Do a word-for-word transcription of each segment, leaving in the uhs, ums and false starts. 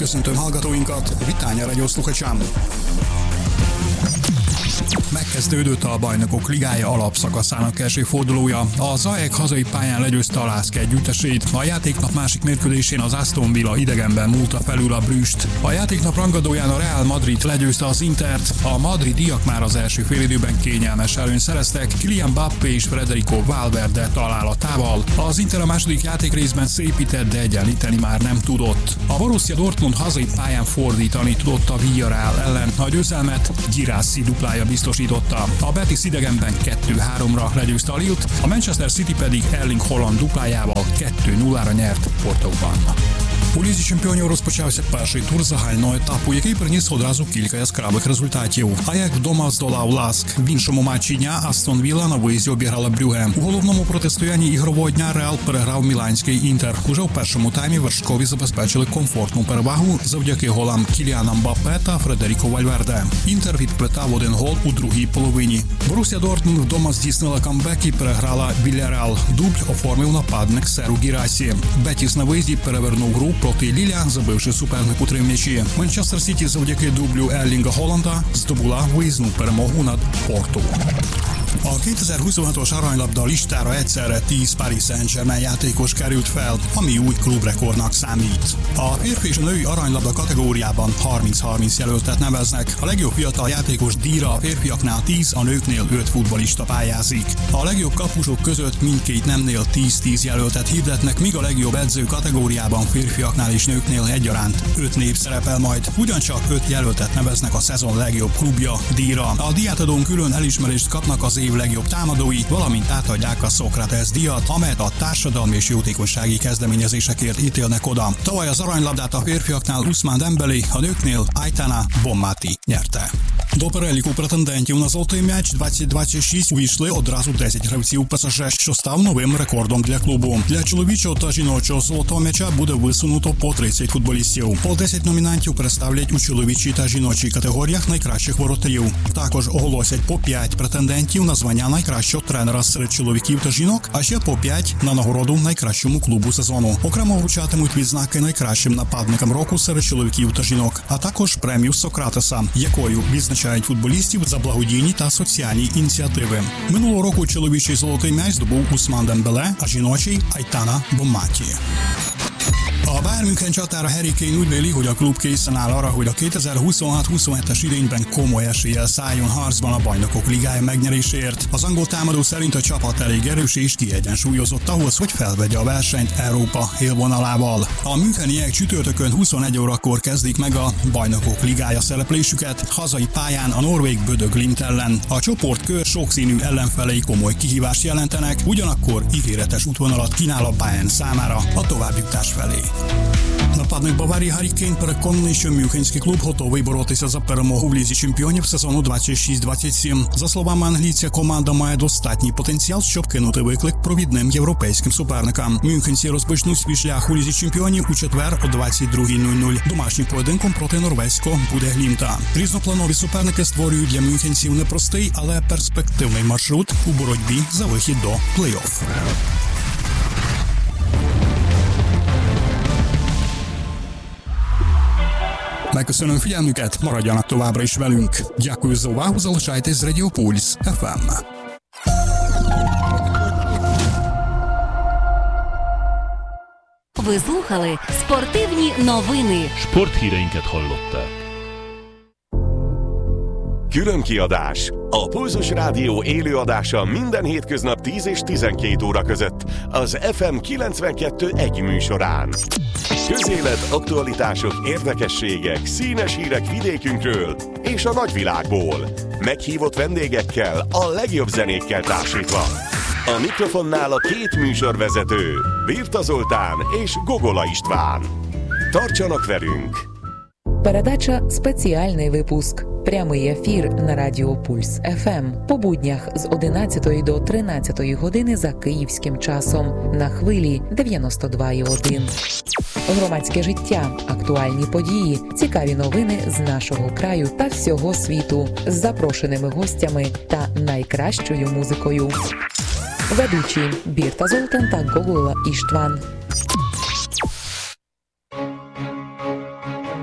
Köszöntöm hallgatóinkat, Vitánya Radio sluchačám! Megkezdődött a Bajnokok Ligája alapszakaszának első fordulója. A Zajek hazai pályán legyőzte a Lászk együttesét. A játéknap másik mérkőzésén az Aston Villa idegenben múlta felül a Brüst. A játéknap rangadóján a Real Madrid legyőzte az Intert. A madridiak már az első félidőben kényelmes előnyt szereztek, Kylian Mbappé és Federico Valverde találatával. Az Inter a második játékrészben szépített, de egyenlíteni már nem tudott. A Borussia Dortmund hazai pályán fordítani tudott a Villarreal ellen. A győzelmet Girassi duplája biztosította. A Betis idegenben kettő háromra legyőzte a Lille-t, a Manchester City pedig Erling Haaland duplájával kettő nullára nyert Portóban. У Лізі чемпіонів розпочався перший тур загального етапу, який приніс одразу кілька яскравих результатів. Аякс вдома здолав Ласк. В іншому матчі дня Астон Вілла на виїзді обіграла Брюге. У головному протистоянні ігрового дня Реал переграв міланський Інтер. Уже в першому таймі вершкові забезпечили комфортну перевагу завдяки голам Кіліана Мбаппе та Фредеріко Вальверде. Інтер відквитав один гол у другій половині. Борусsia Дортмунд вдома здійснила камбек і переграла Villarreal. Дубль оформив нападник Серу Гірасі. Бетіс на виїзді перевернув гру проти Ліля, забивши супернику три м'ячі. Манчестер Сіті завдяки дублю Ерлінга Холланда здобула виїзну перемогу над Порту. A kétezer-huszonhatos aranylabda listára egyszerre tíz Paris Saint-Germain játékos került fel, ami új klubrekordnak számít. A férfi és a női aranylabda kategóriában harminc-harminc jelöltet neveznek. A legjobb fiatal játékos díjra a férfiaknál tíz, a nőknél öt futballista pályázik. A legjobb kapusok között mindkét nemnél tíz-tíz jelöltet hirdetnek, míg a legjobb edző kategóriában férfiaknál és nőknél egyaránt öt név szerepel majd. Ugyancsak öt jelöltet neveznek a szezon legjobb klubja díjra. A díjátadón külön elismerést kapnak az év legjobb támadói, valamint átadják a Sokrates díjat, amelyet a társadalmi és jótékonysági kezdeményezésekért ítélnek oda. Tavaly az aranylabdát a férfiaknál Ousmane Dembélé, a nőknél Aitana Bonmati nyerte. До переліку претендентів на золотий м'яч двадцять двадцять шість увійшли одразу десять гравців ПСЖ, що став новим рекордом для клубу. Для чоловічого та жіночого золотого м'яча буде висунуто по тридцять футболістів. По десять номінантів представлять у чоловічій та жіночій категоріях найкращих воротарів. Також оголосять по п'ять претендентів на звання найкращого тренера серед чоловіків та жінок, а ще по п'ять на нагороду найкращому клубу сезону. Окремо вручатимуть відзнаки найкращим нападникам року серед чоловіків та жінок, а також премію Сократеса, якою відзначають футболістів за благодійні та соціальні ініціативи. Минулого року чоловічий золотий м'яч здобув Ousmane Dembélé, а жіночий Aitana Bonmati. A Bayern München csatára Harry Kane úgy véli, hogy a klub készen áll arra, hogy a kétezer-huszonhat huszonhetes idényben komoly eséllyel szálljon harcban a Bajnokok Ligája megnyeréséért. Az angol támadó szerint a csapat elég erős és kiegyensúlyozott ahhoz, hogy felvegye a versenyt Európa élvonalával. A müncheniek csütörtökön huszonegy órakor kezdik meg a Bajnokok Ligája szereplésüket hazai pályán a norvég Bodø Glimt ellen. A csoportkör sokszínű ellenfelei komoly kihívást jelentenek, ugyanakkor ígéretes útvonalat kínál a Bayern számára a továbbjutás felé. Нападник Баварії Гаррі Кейн переконаний, що мюнхенський клуб готовий боротися за перемогу в Лізі чемпіонів сезону двадцять шість двадцять сім. За словами англійця, команда має достатній потенціал, щоб кинути виклик провідним європейським суперникам. Мюнхенці розпочнуть свій шлях у Лізі чемпіонів у четвер о двадцять другій нуль нуль домашнім поєдинком проти норвезького Бодø Глімта. Різнопланові суперники створюють для мюнхенців непростий, але перспективний маршрут у боротьбі за vihід до плей-офф. Megköszönöm figyelmüket, maradjanak továbbra is velünk. Дякую за увагу, залишайтесь з Радіо Пульс еф ем. Ви слухали спортивні новини. Sporthíreinket hallották. Külön kiadás. A Pulzus Rádió élőadása minden hétköznap tíz és tizenkét óra között az ef em kilencvenkettő egy műsorán. Közélet, aktualitások, érdekességek, színes hírek vidékünkről és a nagyvilágból. Meghívott vendégekkel, a legjobb zenékkel társítva. A mikrofonnál a két műsorvezető, Virta Zoltán és Gogola István. Tartsanak velünk! Передача «Спеціальний випуск». Прямий ефір на Радіо Пульс еф ем. По буднях з одинадцятої до тринадцятої години за київським часом. На хвилі дев'яносто два і один. Громадське життя, актуальні події, цікаві новини з нашого краю та всього світу. З запрошеними гостями та найкращою музикою. Ведучі Бірта Золтан та Гогола Іштван.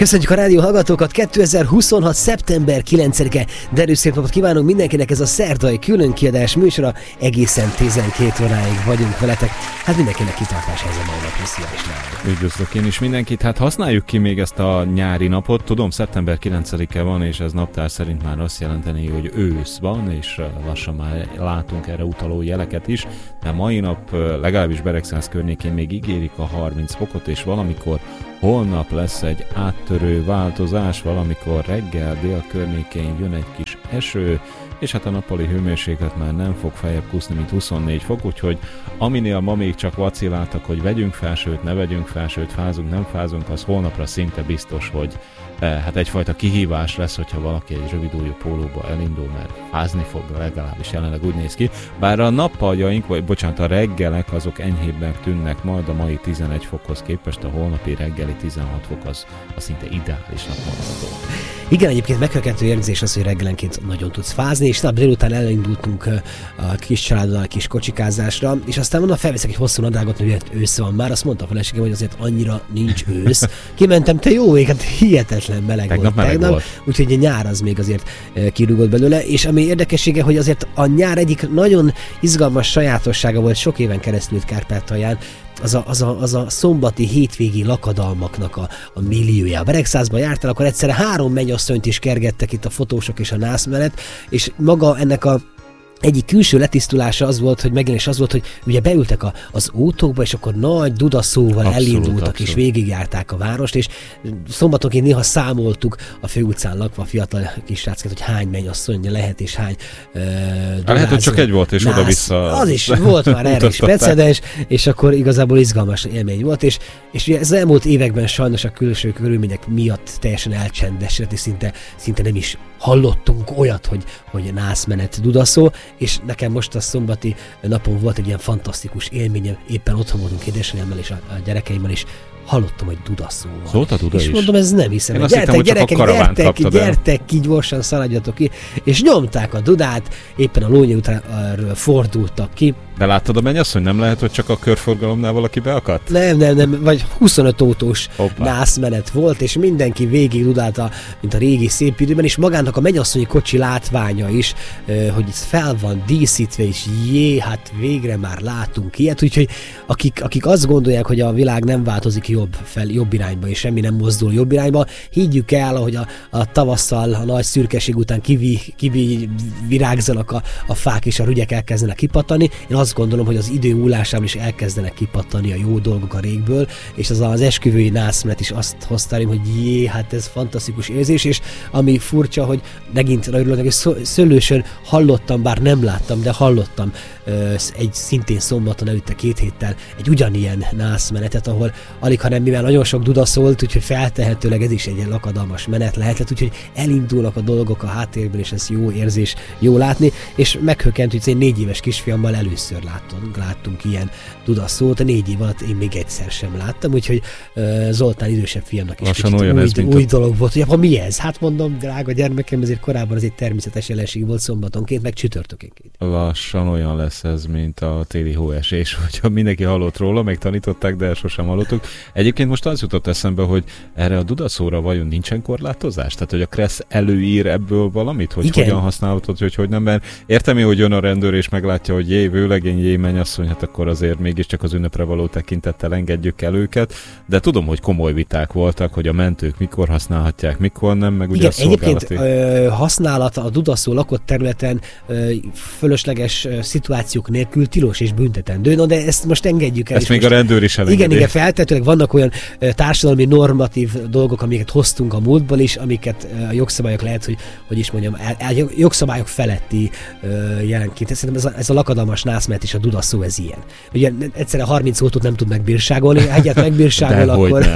Köszönjük a rádió hallgatókat, kétezer-huszonhat. szeptember kilencedike, derűs szép napot kívánunk mindenkinek, ez a szerdai különkiadás műsora, egészen tizenkét óráig vagyunk veletek. Hát mindenkinek kitartás ez a mai napra, szia István! Üdvözlök én is mindenkit, hát használjuk ki még ezt a nyári napot, tudom szeptember kilencedike van, és ez naptár szerint már azt jelenteni, hogy ősz van, és lassan már látunk erre utaló jeleket is, de mai nap legalábbis Beregszász környékén még ígérik a harminc fokot, és valamikor holnap lesz egy áttörő változás, valamikor reggel dél környékén jön egy kis eső, és hát a nappali hőmérséklet már nem fog feljebb kúszni, mint huszonnégy fok, úgyhogy aminél ma még csak vaciláltak, hogy vegyünk felsőt, ne vegyünk felsőt, fázunk, nem fázunk, az holnapra szinte biztos, hogy eh, hát egyfajta kihívás lesz, hogyha valaki egy rövidújú pólóba elindul, mert fázni fog, legalábbis jelenleg úgy néz ki. Bár a nappaljaink, vagy bocsánat, a reggelek azok enyhébbnek tűnnek majd a mai tizenegy fokhoz képest, a holnapi reggeli tizenhat fok az, az szinte ideálisnak mondható. Igen, egyébként meghökkentő érzés az, hogy reggelenként nagyon tudsz fázni, és nap délután elindultunk a kis családdal a kis kocsikázásra, és aztán mondom, felveszek egy hosszú nadrágot, mert ősz van már, azt mondta a feleségem, hogy azért annyira nincs ősz. Kimentem, te jó ég, hát hihetetlen meleg tegnap volt tegnap, volt. Úgyhogy a nyár az még azért kirúgott belőle, és ami érdekessége, hogy azért a nyár egyik nagyon izgalmas sajátossága volt sok éven keresztül itt Kárpátalján, az a, az, a, az a szombati hétvégi lakadalmaknak a, a milliója. A Beregszászban jártál, akkor egyszerre három mennyasszonyt is kergettek itt a fotósok és a nászmenet, és maga ennek a egyik külső letisztulása az volt, hogy megjelenés az volt, hogy ugye beültek a, az autókba, és akkor nagy dudaszóval abszolút, elindultak, abszolút. És végigjárták a várost, és szombatonként néha számoltuk a főutcán lakva a fiatal kisrácként, hogy hány mennyasszony lehet, és hány uh, lehet, hogy csak egy volt, és nász, oda-vissza. Az is volt már erre is precedens, és akkor igazából izgalmas élmény volt, és, és ugye az elmúlt években sajnos a külső körülmények miatt teljesen elcsendesedett, és szinte, szinte nem is hallottunk olyat, hogy, hogy nászmenet dudaszó, és nekem most a szombati napon volt egy ilyen fantasztikus élményem, éppen otthon voltunk édesanyámmal és a, a gyerekeimmel, és hallottam, hogy dudaszóval. Szólt a duda és is? mondom, ez nem hiszem. Én gyertek, hittem, gyerekek, gyertek, ki, gyertek ki, gyorsan szaladjatok ki, és nyomták a dudát, éppen a Lónya után fordultak ki. De láttad a mennyasszony, nem lehet, hogy csak a körforgalomnál valaki beakadt? Nem, nem, nem, vagy huszonöt autós Hoppá. nászmenet volt, és mindenki végig dudálta, mint a régi szép időben, és magának a mennyasszonyi kocsi látványa is, hogy fel van díszítve, és jé, hát végre már látunk ilyet, úgyhogy akik, akik azt gondolják, hogy a világ nem változik jobb, fel, jobb irányba, és semmi nem mozdul jobb irányba, higgyük el, hogy a, a tavasszal, a nagy szürkeség után kivi, kivi virágzanak a, a fák, és a rügyek elkezdenek kipattani. Én azt gondolom, hogy az idő múlásával is elkezdenek kipattani a jó dolgok a régből, és az az esküvői nászmenet is azt hozta rém, hogy jé, hát ez fantasztikus érzés, és ami furcsa, hogy megint örülök, hogy Szőlősön hallottam, bár nem láttam, de hallottam egy szintén szombaton előtte két héttel egy ugyanilyen nászmenetet, ahol alig, hanem mivel nagyon sok duda szólt, úgyhogy feltehetőleg ez is egy ilyen lakadalmas menet lehetett, úgyhogy elindulnak a dolgok a háttérből, és ez jó érzés, jó látni, és meghökkent, hogy én négy éves kisfiammal először láttunk, láttunk ilyen dudaszót, négy év alatt én még egyszer sem láttam, úgyhogy uh, Zoltán idősebb fiamnak is kicsit új, ez, új a... dolog volt, hogy apa, mi ez? Hát mondom, drága gyermekem, ezért korábban ez egy természetes jelenség volt szombatonként, meg csütörtökénként. Lassan olyan lesz ez, mint a téli hóesés, hogyha mindenki hallott róla, meg tanították, de sosem hallottuk. Egyébként most az jutott eszembe, hogy erre a dudaszóra vajon nincsen korlátozás? Tehát, hogy a Kressz előír ebből valamit, hogy igen. Hogyan használhatod, hogy hogy nem, mert értem én, hogy jön a rendőr és meglátja, hogy jé, vőlegény, jé, mennyasszony, hát akkor azért mégiscsak az ünnepre való tekintettel engedjük el őket, de tudom, hogy komoly viták voltak, hogy a mentők mikor használhatják, mikor nem, meg ugye igen, a szolgálati... egyébként ö, használata a dudaszó lakott területen ö, fölösleges ö, szituációk nélkül tilos és büntetendő, no, de ezt most engedjük el. Ezt még most, a rendőr is elengedi. Igen, igen, feltetőleg vannak olyan ö, társadalmi normatív dolgok, amiket hoztunk a múltból is, amiket ö, a jogszabályok lehet, hogy, hogy is mondjam, el, el, jogszabályok feletti ö, jelenként. Szerintem ez a, ez a lakadalmas nászmenet és a dudaszó ez ilyen. Ugye egyszerre harminc autót nem tud megbírságolni, egyet megbírságol, akkor...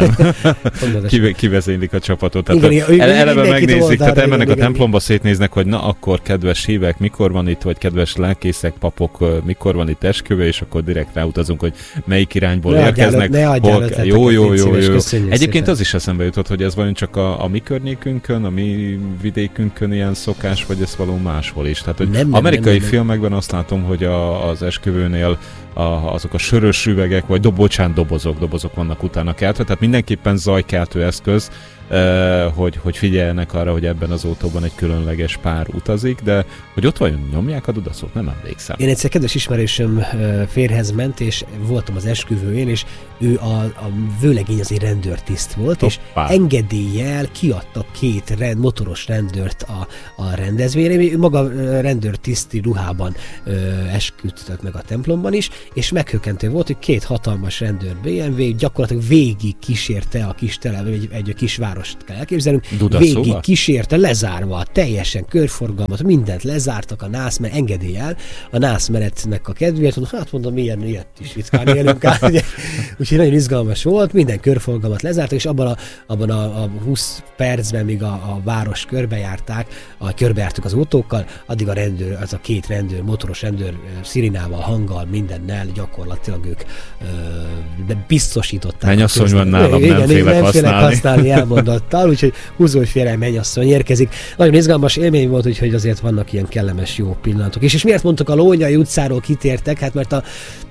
Kive, kivezénylik a csapatot. Tehát igen, igen, ele, eleve megnézik, tehát elmennek igen, a templomba, szétnéznek, hogy na akkor kedves hívek, mikor van itt, vagy kedves lelkészek, papok, mikor van itt esküvő, és akkor direkt ráutazunk, hogy melyik irányból ne érkeznek. Ne adjál ötleteket, jó, jó, jó, jó. Egyébként szépen. Az is eszembe jutott, hogy ez vajon csak a, a mi környékünkön, a mi vidékünkön ilyen szokás, vagy ez való máshol is. Tehát, hogy nem, nem, amerikai nem, nem, filmekben azt látom, hogy a, az esküvőnél a, azok a sörös üvegek, vagy do, bocsánat, dobozok, dobozok vannak utána keltve, tehát mindenképpen zajkeltő eszköz, hogy, hogy figyeljenek arra, hogy ebben az autóban egy különleges pár utazik, de hogy ott vajon nyomják a dudaszót, nem emlékszem. Én egyszer kedves ismerősöm férhez ment, és voltam az esküvőjén, és ő a, a vőlegény az egy rendőrtiszt volt, Hoppá. és engedéllyel kiadtak két rend, motoros rendőrt a, a rendezvényre, ő maga rendőrtiszti ruhában ö, esküdtek meg a templomban is, és meghökkentő volt, hogy két hatalmas rendőr bé em vé gyakorlatilag végig kísérte a kis tele, egy, egy kis város kell elképzelnünk, Dudaszóval? végig kísérte, lezárva, teljesen körforgalmat, mindent lezártak a nászmenet, engedéllyel, a nászmenetnek a kedvéért, mondom, hát mondom, milyen ilyet is ritkán élünk át, ugye. Úgyhogy nagyon izgalmas volt, minden körforgalmat lezártak, és abban a, abban a, a húsz percben, míg a, a város körbejárták, a, körbejártuk az autókkal, addig a rendőr, az a két rendőr, motoros rendőr szirinával, hanggal, mindennel gyakorlatilag ők ö, biztosították. Mennyasszony van nálam, igen, nem félek használni. használni elmondattal, úgyhogy húzó, hogy félre mennyasszony érkezik. Nagyon izgalmas élmény volt, úgyhogy azért vannak ilyen kellemes jó pillanatok. És, és miért mondtuk a Lónyai utcáról kitértek? Hát mert a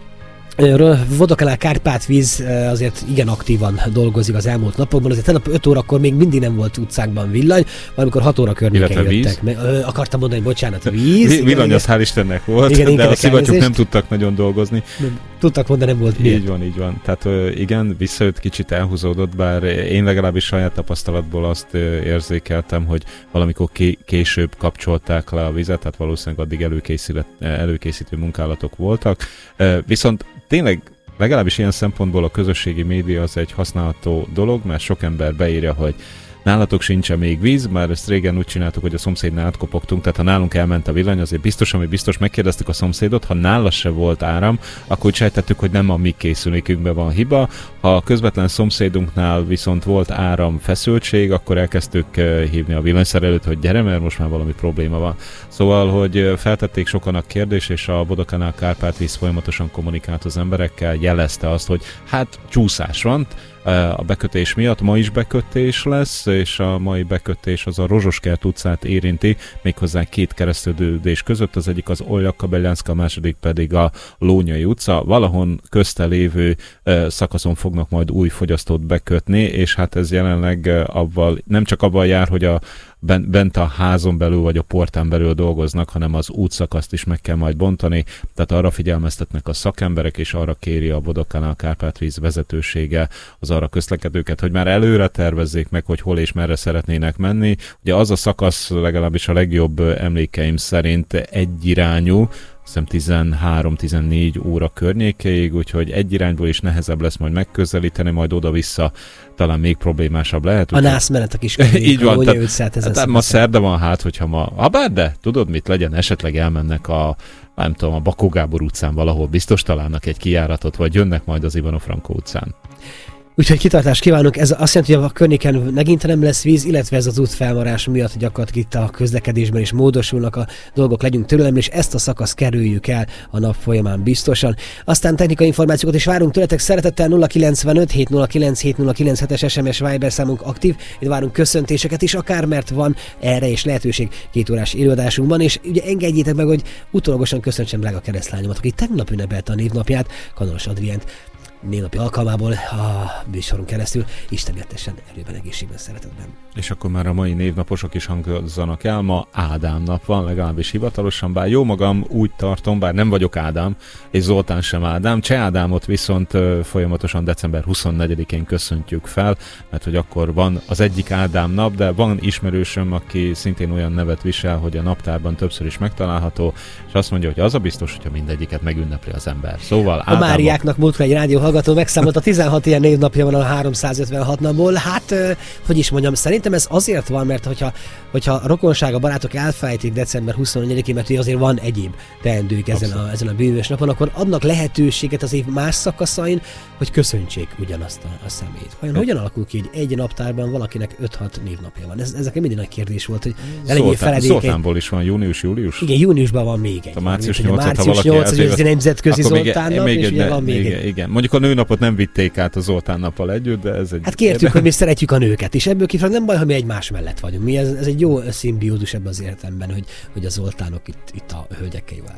Vodokanál Kárpátvíz azért igen aktívan dolgozik az elmúlt napokban, azért tegnap öt órakor még mindig nem volt utcákban villany, valamikor hat óra környéken jöttek. Meg, ö, akartam mondani, hogy bocsánat, víz. Villany az hál' Istennek volt, igen, de a szivattyúk nem tudtak nagyon dolgozni. Nem, tudtak mondani, nem volt miért. Így van, így van. Tehát igen, visszajött, kicsit elhúzódott, bár én legalábbis saját tapasztalatból azt érzékeltem, hogy valamikor később kapcsolták le a vizet, tehát valószínűleg addig előkészítő munkálatok voltak. Viszont tényleg legalábbis ilyen szempontból a közösségi média az egy használható dolog, mert sok ember beírja, hogy nálatok sincsen még víz, már ezt régen úgy csináltuk, hogy a szomszédnál átkopogtunk, tehát ha nálunk elment a villany, azért biztos, ami biztos megkérdeztük a szomszédot, ha nála se volt áram, akkor úgy sejtettük, hogy nem a mi készülékünkben van hiba. Ha a közvetlen szomszédunknál viszont volt áram feszültség, akkor elkezdtük hívni a villanyszerelőt, hogy gyere, mert most már valami probléma van. Szóval, hogy feltették sokan a kérdést, és a Vodokanál Kárpátvíz folyamatosan kommunikált az emberekkel, jelezte azt, hogy hát csúszás van a bekötés miatt, ma is bekötés lesz, és a mai bekötés az a Rozsoskert utcát érinti, méghozzá két keresztődés között, az egyik az Oljaka-Beljánszka, a második pedig a Lónyai utca. Valahon közte lévő szakaszon fognak majd új fogyasztót bekötni, és hát ez jelenleg avval, nem csak abban jár, hogy a bent a házon belül vagy a portán belül dolgoznak, hanem az útszakaszt is meg kell majd bontani, tehát arra figyelmeztetnek a szakemberek, és arra kéri a Vodokanál Kárpátvíz vezetősége az arra közlekedőket, hogy már előre tervezzék meg, hogy hol és merre szeretnének menni. Ugye az a szakasz legalábbis a legjobb emlékeim szerint egyirányú, hiszem tizenhárom-tizennégy óra környékeig, úgyhogy egy irányból is nehezebb lesz majd megközelíteni, majd oda-vissza talán még problémásabb lehet. A nászmenetek is környék, így van, tehát, tehát ma szerda van, hát, hogyha ma, ha bár de, tudod mit legyen, esetleg elmennek a, nem tudom, a Bakó Gábor utcán valahol, biztos találnak egy kijáratot, vagy jönnek majd az Ivano-Franko utcán. Úgyhogy kitartást kívánok, ez azt jelenti, hogy a környéken megint nem lesz víz, illetve ez az útfelmarás miatt gyakorlatilag itt a közlekedésben is módosulnak a dolgok, legyünk türelemmel, és ezt a szakaszt kerüljük el a nap folyamán biztosan. Aztán technikai információkat is várunk tőletek szeretettel, nulla kilencvenöt hét nulla kilenc hét nulla kilenc hetes es em es Viber számunk aktív, itt várunk köszöntéseket is, akár mert van erre is lehetőség két órás előadásunkban, és ugye engedjétek meg, hogy utólagosan köszöntsem drága keresztlányomat, aki tegnap ünnepelte a névnapját, Kanalos Adriánt. Névnapi alkalmából a műsorunk keresztül Isten értessen erőben, egészségben, szeretetben. És akkor már a mai névnaposok is hangozzanak el, ma Ádám nap van, legalábbis hivatalosan, bár jó magam úgy tartom, bár nem vagyok Ádám, és Zoltán sem Ádám, Cseh Ádámot viszont ö, folyamatosan december huszonnegyedikén köszöntjük fel, mert hogy akkor van az egyik Ádám nap, de van ismerősöm, aki szintén olyan nevet visel, hogy a naptárban többször is megtalálható, és azt mondja, hogy az a biztos, hogyha mindegyiket megünnepli az ember. Szóval a Máriáknak múltkor egy rádió hallgató megszámolta, tizenhat ilyen névnapja van a háromszázötvenhat napból. Hát, hogy is mondjam, szerintem ez azért van, mert hogyha, hogyha a rokonság, a barátok elfelejtik december huszonegyedikén, mert azért van egyéb teendők ezen a, ezen a bűnös napon, akkor adnak lehetőséget az év más szakaszain, hogy köszöntsék ugyanazt a, a személyt. Vajon hogyan alakul ki, hogy egy naptárban valakinek öt-hat névnapja van? Ez, ez nekem mindig nagy kérdés volt, hogy elég feledékeny. Zoltánból is van június, július. Igen, júniusban van még egy. A március nyolcadika, ez egy nemzetközi Zoltán nap, és ugye van még egy. Igen, mondjuk a nőnapot nem vitték át a Zoltán nappal együtt, de ez egy... Hát kértük, érde... hogy mi szeretjük a nőket, és ebből kifrag nem baj, ha mi egymás mellett vagyunk. Mi ez, ez egy jó szimbiódus ebben az értelemben, hogy, hogy a Zoltánok itt, itt a hölgyekkel jól vannak.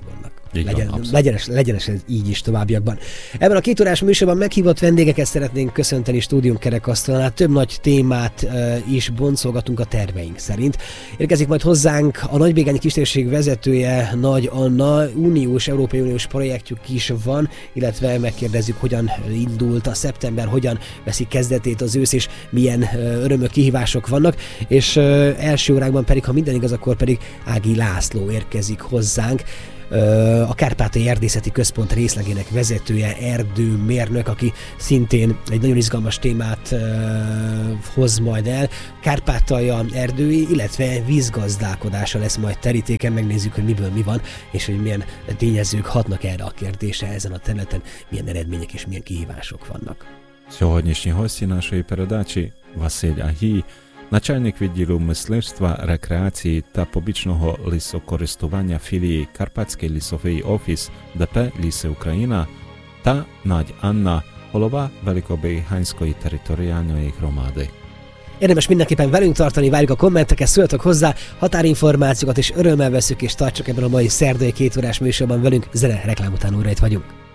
Legyen, legyenes, legyenes ez így is továbbiakban. Ebben a két órás műsorban meghívott vendégeket szeretnénk köszönteni stúdiónk kerekasztalánál. Több nagy témát uh, is boncolgatunk a terveink szerint. Érkezik majd hozzánk a Nagybégányi Kistérség vezetője, Nagy Anna, uniós, Európai Uniós projektjük is van, illetve megkérdezzük, hogyan indult a szeptember, hogyan veszik kezdetét az ősz, és milyen uh, örömök, kihívások vannak. És uh, első órákban pedig, ha minden igaz, akkor pedig Ági László érkezik hozzánk, a Kárpátaljai Erdészeti Központ részlegének vezetője, erdőmérnök, aki szintén egy nagyon izgalmas témát uh, hoz majd el. Kárpátalja erdői, illetve vízgazdálkodása lesz majd terítéken, megnézzük, hogy miből mi van, és hogy milyen tényezők hatnak erre a kérdésre ezen a területen, milyen eredmények és milyen kihívások vannak. Сьогоднішні гості нашої передачі Василь Агій, начальник відділу мисливства, рекреації та побічного лісокористування філії Карпатський лісовий офіс ДП «Ліси Україна» та Nagy Anna, голова Великобігánської територіальної громади. Érdemes mindenképpen velünk tartani, várjuk a kommenteket, szóljatok hozzá, határinformációkat, és örömmel veszük, és tartsak ebben a mai szerdai két órás műsorban velünk. Zene, reklám után újra itt vagyunk.